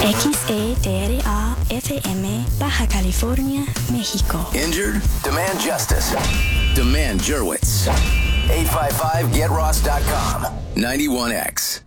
XEDRA FM, Baja California, México. Injured? Demand justice. Demand Jurwitz. 855GetRoss.com. 91X.